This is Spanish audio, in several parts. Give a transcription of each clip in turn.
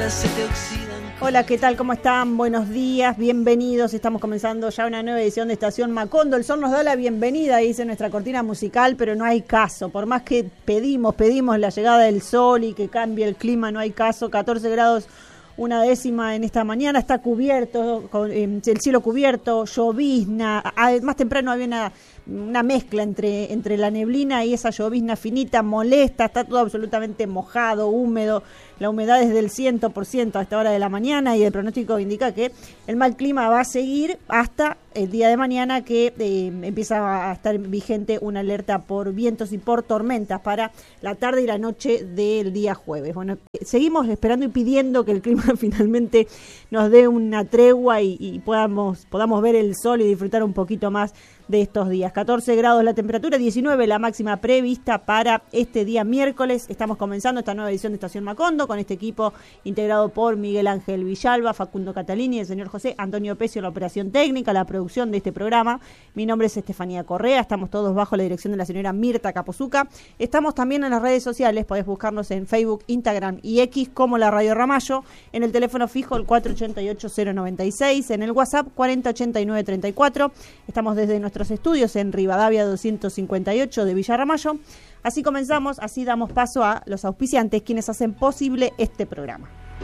piedras se te oxidan. Hola, ¿qué tal? ¿Cómo están? Buenos días, bienvenidos. Estamos comenzando ya una nueva edición de Estación Macondo. El sol nos da la bienvenida, dice nuestra cortina musical, pero no hay caso. Por más que pedimos la llegada del sol y que cambie el clima, no hay caso. 14 grados, una décima en esta mañana. Está cubierto, con el cielo cubierto, llovizna. Más temprano había una mezcla entre la neblina y esa llovizna finita, molesta. Está todo absolutamente mojado, húmedo. La humedad es del 100% a esta hora de la mañana y el pronóstico indica que el mal clima va a seguir hasta el día de mañana, que empieza a estar vigente una alerta por vientos y por tormentas para la tarde y la noche del día jueves. Bueno, seguimos esperando y pidiendo que el clima finalmente nos dé una tregua y podamos ver el sol y disfrutar un poquito más de estos días. 14 grados la temperatura, 19 la máxima prevista para este día miércoles. Estamos comenzando esta nueva edición de Estación Macondo con este equipo integrado por Miguel Ángel Villalba, Facundo Catalini, el señor José Antonio Pecio, la operación técnica, la producción de este programa. Mi nombre es Estefanía Correa, estamos todos bajo la dirección de la señora Mirta Capozuca. Estamos también en las redes sociales, podés buscarnos en Facebook, Instagram y X como La Radio Ramallo, en el teléfono fijo el 488-096, en el WhatsApp 4089-34. Estamos desde nuestros estudios en Rivadavia 258 de Villa Ramallo. Así comenzamos, así damos paso a los auspiciantes, quienes hacen posible este programa.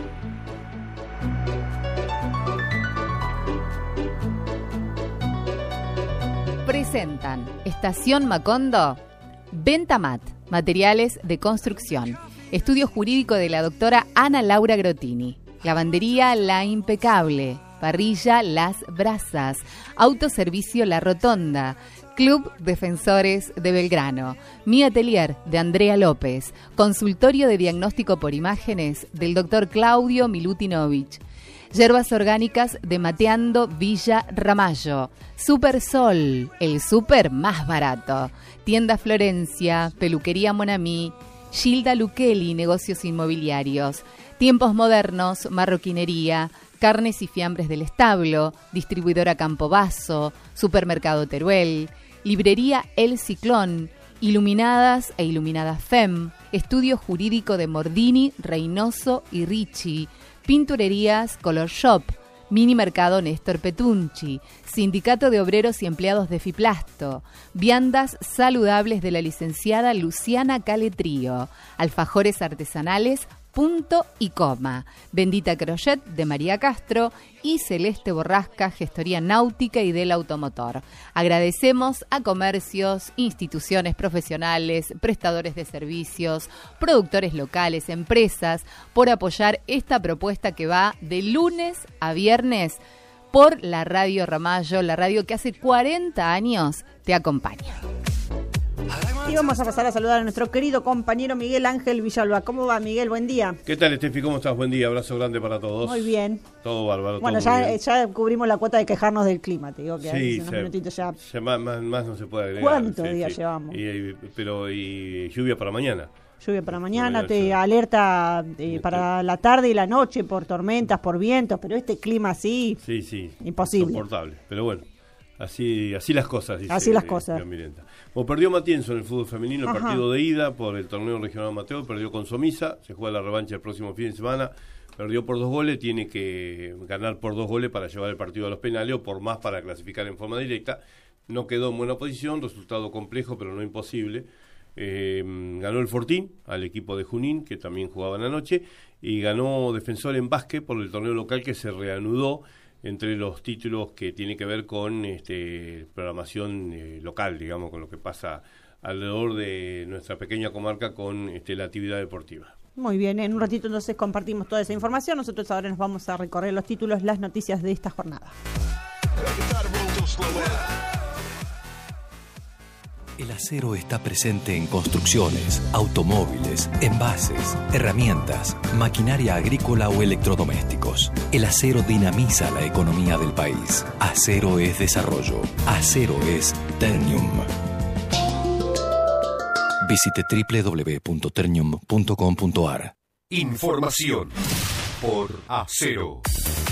Presentan Estación Macondo, Ventamat, materiales de construcción, estudio jurídico de la doctora Ana Laura Grotini, lavandería La Impecable, parrilla Las Brasas, autoservicio La Rotonda, Club Defensores de Belgrano, Mi Atelier de Andrea López, consultorio de diagnóstico por imágenes del doctor Claudio Milutinovich, Yerbas orgánicas de Mateando Villa Ramallo, Super Sol, el súper más barato, Tienda Florencia, Peluquería Monamí, Gilda Luqueli, negocios inmobiliarios, Tiempos Modernos, marroquinería, Carnes y Fiambres del Establo, distribuidora Campobasso, Supermercado Teruel, Librería El Ciclón, Iluminadas e Iluminadas FEM, Estudio Jurídico de Mordini, Reynoso y Ricci, Pinturerías Color Shop, Mini Mercado Néstor Petunchi, Sindicato de Obreros y Empleados de Fiplasto, Viandas Saludables de la licenciada Luciana Caletrío, Alfajores Artesanales Punto y Coma, Bendita Crochet de María Castro y Celeste Borrasca, Gestoría Náutica y del Automotor. Agradecemos a comercios, instituciones profesionales, prestadores de servicios, productores locales, empresas, por apoyar esta propuesta que va de lunes a viernes por la Radio Ramallo, la radio que hace 40 años te acompaña. Y vamos a pasar a saludar a nuestro querido compañero Miguel Ángel Villalba. ¿Cómo va, Miguel? Buen día. ¿Qué tal, Estefi? ¿Cómo estás? Buen día, abrazo grande para todos. Muy bien. Todo bárbaro. Bueno, todo ya cubrimos la cuota de quejarnos del clima, te digo que sí, hace unos minutitos ya. Más no se puede agregar. ¿Cuántos días llevamos? Y lluvia para mañana. Lluvia para mañana, te alerta para la tarde y la noche por tormentas, por vientos, pero este clima así, sí, imposible. Insoportable, pero bueno. Así las cosas, dice. Así las cosas. Bueno, perdió Matienzo en el fútbol femenino, el partido de ida por el torneo regional amateur, perdió con Somisa, se juega la revancha el próximo fin de semana, perdió por 2 goles, tiene que ganar por 2 goles para llevar el partido a los penales o por más para clasificar en forma directa. No quedó en buena posición, resultado complejo pero no imposible. Ganó el Fortín al equipo de Junín, que también jugaba en la noche, y ganó Defensor en básquet por el torneo local que se reanudó entre los títulos que tiene que ver con programación local, digamos, con lo que pasa alrededor de nuestra pequeña comarca con la actividad deportiva. Muy bien, en un ratito entonces compartimos toda esa información. Nosotros ahora nos vamos a recorrer los títulos, las noticias de esta jornada. El acero está presente en construcciones, automóviles, envases, herramientas, maquinaria agrícola o electrodomésticos. El acero dinamiza la economía del país. Acero es desarrollo. Acero es Ternium. Visite www.ternium.com.ar. Información por Acero.